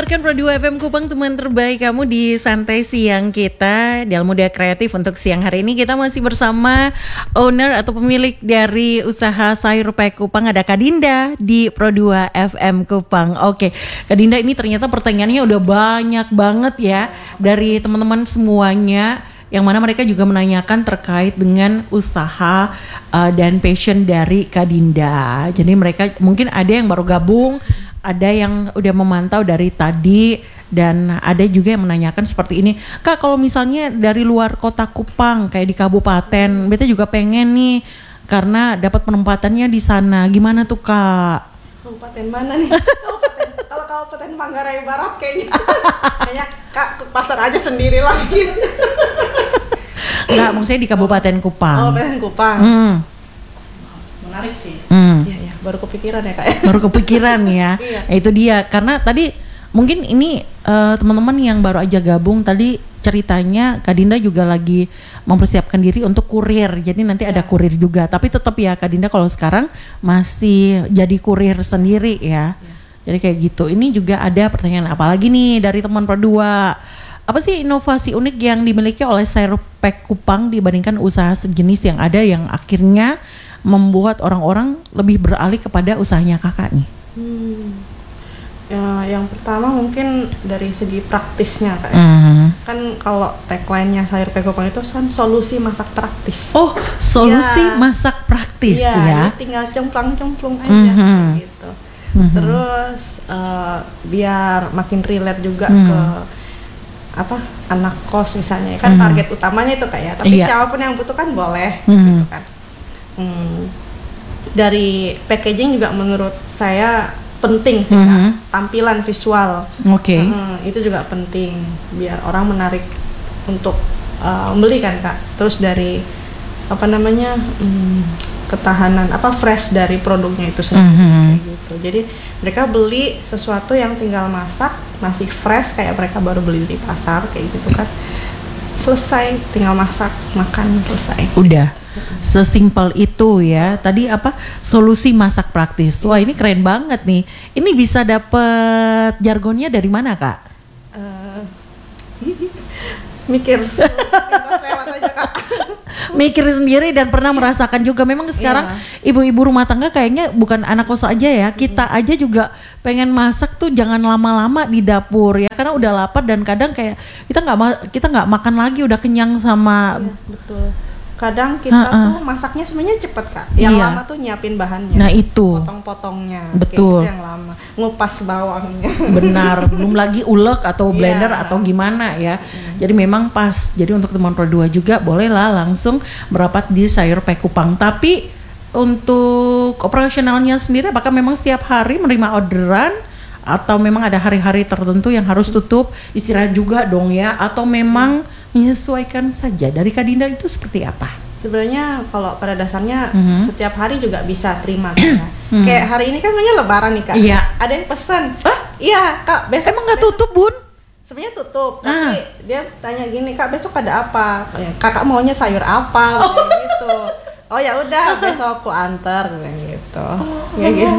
mendengarkan Pro 2 FM Kupang, teman terbaik kamu di Santai Siang kita di Almuda Kreatif. Untuk siang hari ini kita masih bersama owner atau pemilik dari usaha sayur pek Kupang, ada Kak Dinda di Pro 2 FM Kupang. Oke, Kak Dinda, ini ternyata pertanyaannya udah banyak banget ya dari teman-teman semuanya, yang mana mereka juga menanyakan terkait dengan usaha dan passion dari Kak Dinda. Jadi mereka mungkin ada yang baru gabung, ada yang udah memantau dari tadi, dan ada juga yang menanyakan seperti ini. Kak, kalau misalnya dari luar kota Kupang kayak di kabupaten, beta juga pengen nih karena dapat penempatannya di sana. Gimana tuh, Kak? Kabupaten mana nih? Kalau Kabupaten Manggarai Barat kayaknya Kak ke pasar aja sendiri lagi. Enggak, maksudnya di Kabupaten Kupang. Kabupaten Kupang. Menarik sih. Iya, baru kepikiran ya, Kak. Baru kepikiran ya. Iya. Itu dia, karena tadi mungkin ini teman-teman yang baru aja gabung tadi ceritanya Kak Dinda juga lagi mempersiapkan diri untuk kurir. Jadi nanti ada kurir juga. Tapi tetap ya Kak Dinda kalau sekarang masih jadi kurir sendiri ya. Jadi kayak gitu. Ini juga ada pertanyaan apa lagi nih dari teman Pro 2. Apa sih inovasi unik yang dimiliki oleh sayur pek Kupang dibandingkan usaha sejenis yang ada, yang akhirnya membuat orang-orang lebih beralih kepada usahanya Kakak nih? Ya, yang pertama mungkin dari segi praktisnya, Kak. Kan kalau tagline-nya sayur pek Kupang itu kan solusi masak praktis. Oh, solusi masak praktis ya. Tinggal cemplung-cemplung aja kayak gitu. Terus biar makin relate juga ke anak kos misalnya, kan target utamanya itu Kak ya. Tapi siapapun yang butuh kan boleh gitu kan. Dari packaging juga menurut saya penting sih Kak, tampilan visual. Oke. Itu juga penting biar orang menarik untuk membeli kan Kak. Terus dari ketahanan fresh dari produknya itu sendiri kayak gitu. Jadi mereka beli sesuatu yang tinggal masak, masih fresh kayak mereka baru beli di pasar kayak gitu kan. Selesai, tinggal masak, makan, selesai. Udah. Sesimpel itu ya. Tadi solusi masak praktis. Wah, ini keren banget nih. Ini bisa dapet jargonnya dari mana, Kak? Mikir lewat aja Kak. Mikir sendiri dan pernah merasakan juga. Memang sekarang ibu-ibu rumah tangga kayaknya bukan anak kos aja ya, kita aja juga pengen masak tuh jangan lama-lama di dapur ya, karena udah lapar dan kadang kayak kita nggak makan lagi, udah kenyang sama. Betul. Kadang kita tuh masaknya sebenarnya cepet Kak. Yang lama tuh nyiapin bahannya. Nah itu. Potong-potongnya. Betul. Kayak gitu yang lama. Ngupas bawangnya. Benar. Belum lagi ulek atau blender atau gimana ya. Jadi memang pas. Jadi untuk teman Pro 2 juga bolehlah langsung merapat di sayur pek Kupang. Tapi untuk operasionalnya sendiri, apakah memang setiap hari menerima orderan? Atau memang ada hari-hari tertentu yang harus tutup, istirahat juga dong ya? Atau memang menyesuaikan saja? Dari Kak Dinda itu seperti apa? Sebenarnya kalau pada dasarnya setiap hari juga bisa terima Kak. Kayak hari ini kan sebenarnya Lebaran nih Kak. Iya. Ada yang pesan. Iya Kak, besok emang nggak tutup Bun? Sebenarnya tutup, tapi dia tanya gini, Kak besok ada apa? Kakak maunya sayur apa? Kayak gitu. Oh ya udah, besok aku antar gitu. Kayak gitu.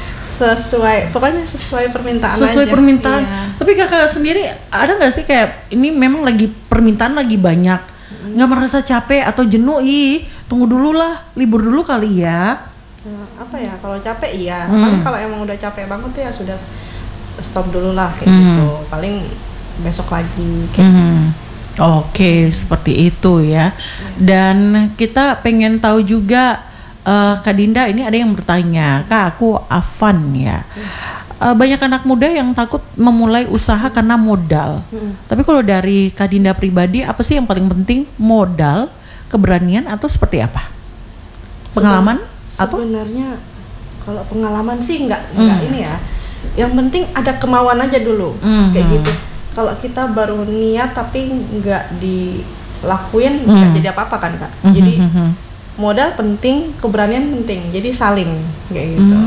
Pokoknya sesuai permintaan aja. Sesuai permintaan. Iya. Tapi Kakak sendiri ada nggak sih kayak ini memang lagi permintaan lagi banyak, nggak merasa capek atau jenuh? Tunggu dulu lah, libur dulu kali ya. Kalau capek iya. Paling kalau emang udah capek banget tuh ya sudah stop dulu lah kayak gitu. Paling besok lagi kayak gitu. Oke, seperti itu ya. Dan kita pengen tahu juga, Kak Dinda, ini ada yang bertanya, Kak aku Afan ya. Banyak anak muda yang takut memulai usaha karena modal. Tapi kalau dari Kak Dinda pribadi, apa sih yang paling penting? Modal, keberanian, atau seperti apa? Pengalaman? Sebenarnya kalau pengalaman sih enggak ini ya. Yang penting ada kemauan aja dulu kayak gitu. Kalau kita baru niat tapi enggak dilakuin, enggak jadi apa-apa kan Kak. Jadi modal penting, keberanian penting, jadi saling kayak gitu.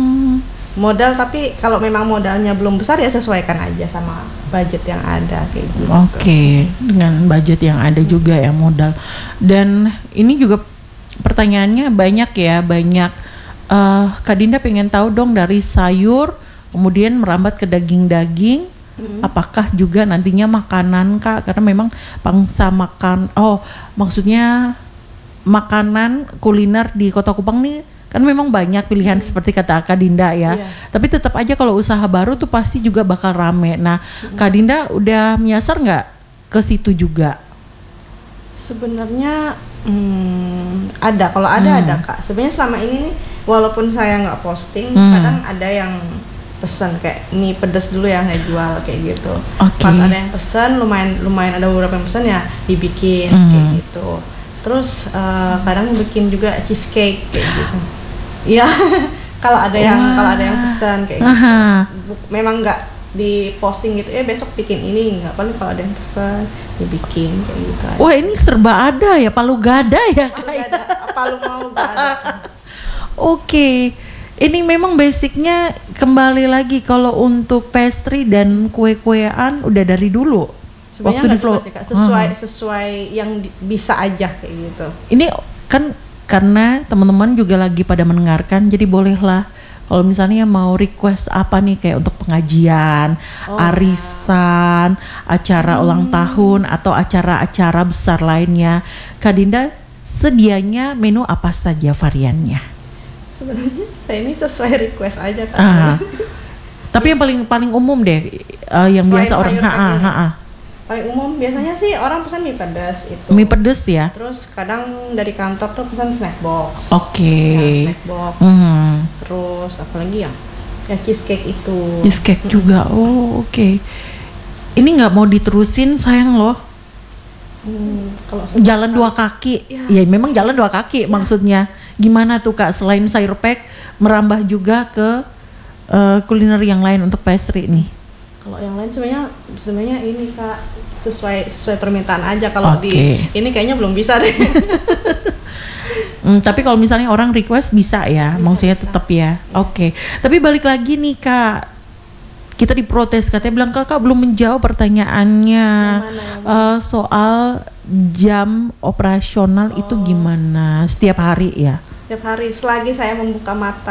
Modal, tapi kalau memang modalnya belum besar ya sesuaikan aja sama budget yang ada kayak gitu. Oke, dengan budget yang ada juga ya modal. Dan ini juga pertanyaannya banyak ya, Kak Dinda pengen tahu dong dari sayur kemudian merambat ke daging-daging, apakah juga nantinya makanan Kak, karena memang pangsa makan, maksudnya makanan kuliner di Kota Kupang nih kan memang banyak pilihan seperti kata Kak Dinda ya. Tapi tetap aja kalau usaha baru tuh pasti juga bakal rame. Nah, Kak Dinda udah menyasar nggak ke situ juga? Sebenarnya ada, kalau ada Kak. Sebenarnya selama ini nih, walaupun saya nggak posting, kadang ada yang pesan kayak mie pedas dulu yang saya jual kayak gitu. Pas ada yang pesan, lumayan ada beberapa yang pesan ya dibikin kayak gitu. Terus kadang bikin juga cheesecake kayak gitu. Iya, kalau ada yang pesan kayak gitu. Memang nggak diposting gitu, besok bikin ini, nggak, paling kalau ada yang pesan dibikin kayak gitu aja. Wah, ini serba ada ya, palu gada ya Palu palu mau gak ada. Oke. Ini memang basicnya kembali lagi kalau untuk pastry dan kue-kuean udah dari dulu. Sebenarnya nggak juga sih Kak, sesuai yang bisa aja kayak gitu. Ini kan karena teman-teman juga lagi pada mendengarkan, jadi bolehlah kalau misalnya mau request apa nih kayak untuk pengajian, arisan, acara ulang tahun atau acara-acara besar lainnya, Kak Dinda sedianya menu apa saja variannya? Sebenarnya saya ini sesuai request aja Kak. Tapi yang paling umum deh, yang biasa orang paling umum biasanya sih orang pesan mie pedas itu. Mie pedas ya. Terus kadang dari kantor tuh pesan snack box. Oke. Ya, snack box. Terus apalagi ya cheesecake itu. Cheesecake juga. Oke. Ini nggak mau diterusin sayang loh. Kalau jalan dua kaki. Ya memang jalan dua kaki maksudnya. Gimana tuh Kak, selain sayur pack merambah juga ke kuliner yang lain untuk pastry nih? Kalau yang lain sebenarnya ini Kak sesuai permintaan aja. Kalau di ini kayaknya belum bisa deh. Tapi kalau misalnya orang request bisa ya, maksudnya tetap ya. Oke. Tapi balik lagi nih Kak, kita diprotes katanya bilang Kakak belum menjawab pertanyaannya soal jam operasional itu gimana setiap hari ya? Setiap hari selagi saya membuka mata.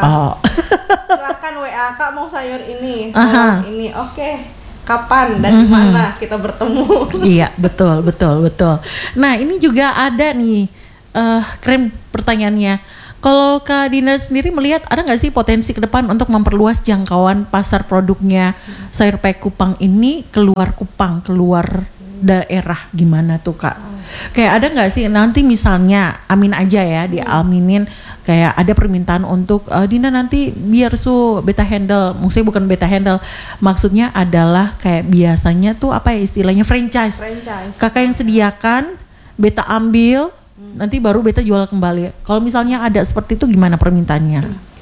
Silakan WA Kak, mau sayur ini, mau ini. Oke. Kapan dan di mana kita bertemu? Iya, betul. Nah, ini juga ada nih keren pertanyaannya. Kalau Kak Dinda sendiri melihat ada nggak sih potensi ke depan untuk memperluas jangkauan pasar produknya sayur pack Kupang ini keluar Kupang, keluar daerah, gimana tuh Kak? Kayak ada nggak sih nanti misalnya, amin aja ya, diaminin kayak ada permintaan untuk Dinda nanti biar beta handle, maksudnya bukan beta handle, maksudnya adalah kayak biasanya tuh apa ya istilahnya franchise. Kakak yang sediakan, beta ambil, nanti baru beta jual kembali. Kalau misalnya ada seperti itu gimana permintaannya?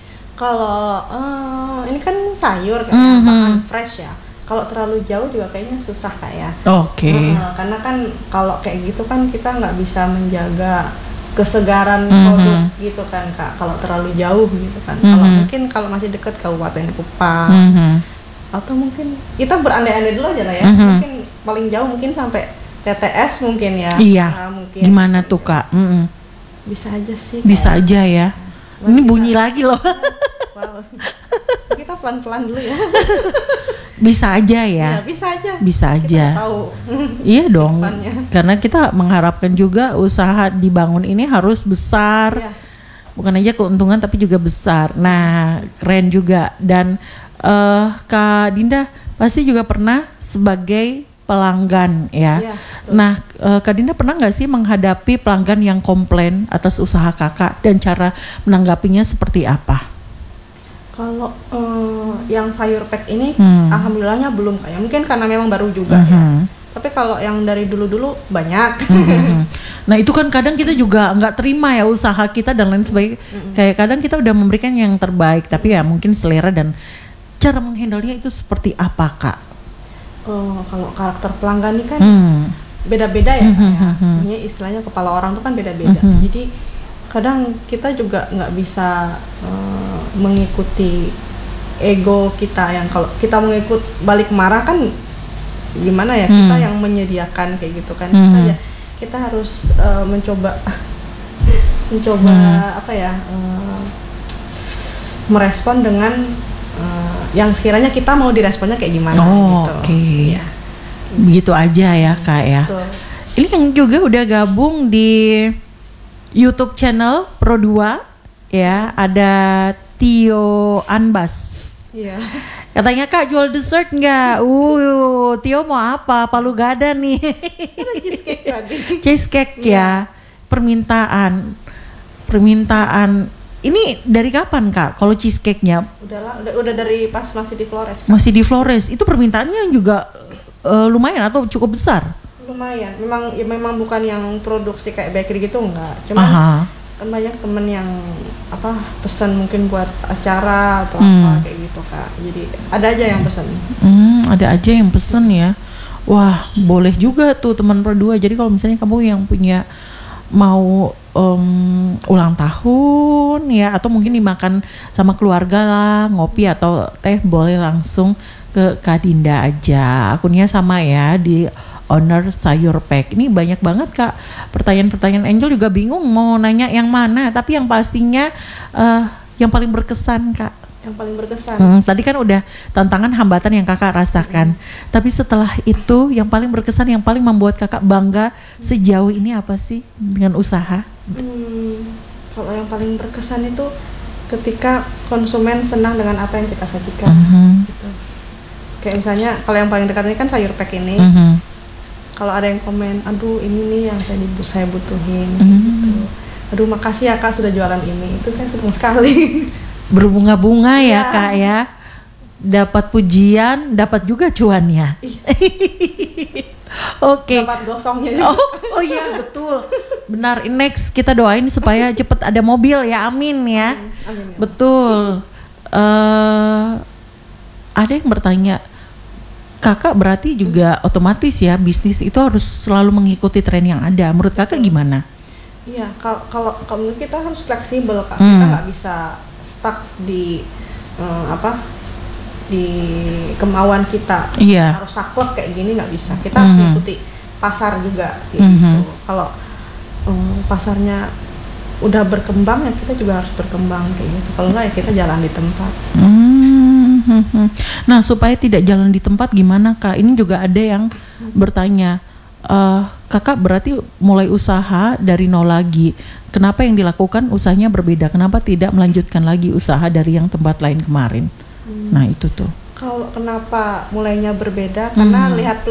Kalau ini kan sayur kan, fresh ya. Kalau terlalu jauh juga kayaknya susah Kak ya. Oke. Karena kan kalau kayak gitu kan kita nggak bisa menjaga kesegaran produk gitu kan Kak. Kalau terlalu jauh gitu kan. Kalau masih dekat Kabupaten Kupang, atau mungkin kita berandai-andai dulu aja lah ya. Mungkin paling jauh mungkin sampai TTS mungkin ya. Iya. Mungkin. Gimana tuh Kak? Bisa aja sih. Bisa aja ya. Ini bunyi lagi loh. Wow. Kita pelan-pelan dulu ya. Bisa aja ya. Bisa aja. Kita tahu. Iya dong. Karena kita mengharapkan juga usaha dibangun ini harus besar. Iya. Bukan aja keuntungan tapi juga besar. Nah, keren juga. Dan Kak Dinda pasti juga pernah sebagai pelanggan ya. Nah, Kak Dinda pernah nggak sih menghadapi pelanggan yang komplain atas usaha kakak dan cara menanggapinya seperti apa? Kalau yang sayur pack ini alhamdulillahnya belum kayak, mungkin karena memang baru juga ya. Tapi kalau yang dari dulu-dulu banyak. Nah itu kan kadang kita juga nggak terima ya usaha kita dan lain sebagainya. Kayak kadang kita udah memberikan yang terbaik, tapi ya mungkin selera dan cara menghandle-nya itu seperti apa Kak? Kalau karakter pelanggan ini kan beda-beda ya Kak ya. Maksudnya istilahnya kepala orang tuh kan beda-beda. Jadi kadang kita juga nggak bisa mengikuti ego kita, yang kalau kita mengikut balik marah kan gimana ya, kita yang menyediakan kayak gitu kan. Kita harus mencoba merespon dengan yang sekiranya kita mau diresponnya kayak gimana gitu. Oke. Ya. Begitu aja ya Kak ya. Betul. Ini yang juga udah gabung di YouTube channel Pro2 ya, ada Tio Anbas. Iya. Katanya Kak jual dessert nggak? Tio mau apa? Palu gada nih. Ada cheesecake tadi. Cheesecake ya. Permintaan. Ini dari kapan Kak? Kalau cheesecake-nya Udah dari pas masih di Flores. Kak. masih di Flores. Itu permintaannya juga lumayan atau cukup besar? Lumayan. Memang bukan yang produksi kayak bakery gitu enggak. Cuman Aha. kan banyak temen yang pesan mungkin buat acara atau apa kayak gitu Kak. Jadi ada aja yang pesan. Ada aja yang pesen ya. Wah, boleh juga tuh teman Pro2. Jadi kalau misalnya kamu yang punya mau ulang tahun ya, atau mungkin dimakan sama keluarga lah, ngopi atau teh, boleh langsung ke Kak Dinda aja. Akunnya sama ya, di Owner Sayur Pack. Ini banyak banget Kak pertanyaan-pertanyaan. Angel juga bingung mau nanya yang mana, tapi yang pastinya yang paling berkesan Kak. Yang paling berkesan. Tadi kan udah tantangan, hambatan yang Kakak rasakan. Tapi setelah itu yang paling berkesan, yang paling membuat Kakak bangga sejauh ini apa sih dengan usaha? Kalau yang paling berkesan itu ketika konsumen senang dengan apa yang kita sajikan. Gitu. Kayak misalnya kalau yang paling dekat ini kan sayur pack ini. Kalau ada yang komen, aduh ini nih yang saya butuhin. Gitu. Aduh makasih ya Kak sudah jualan ini. Itu saya senang sekali. Berbunga-bunga ya Kak ya. Dapat pujian, dapat juga cuannya. Oke. Dapat gosongnya juga. Oh iya betul. Benar. Next kita doain supaya cepet ada mobil ya. Amin ya. Amin, ya. Betul. Ada yang bertanya, Kakak berarti juga otomatis ya bisnis itu harus selalu mengikuti tren yang ada. Menurut Kakak gimana? Iya, kalau menurut kita harus fleksibel Kak. Kita nggak bisa stuck di di kemauan kita. Iya. Harus saklek kayak gini nggak bisa. Kita harus mengikuti pasar juga gitu. Kalau pasarnya udah berkembang ya kita juga harus berkembang kayak gitu. Kalau nggak ya kita jalan di tempat. Nah supaya tidak jalan di tempat gimana Kak? Ini juga ada yang bertanya, Kakak berarti mulai usaha dari nol lagi. Kenapa yang dilakukan usahanya berbeda? Kenapa tidak melanjutkan lagi usaha dari yang tempat lain kemarin? Nah itu tuh. Kalau kenapa mulainya berbeda? Karena lihat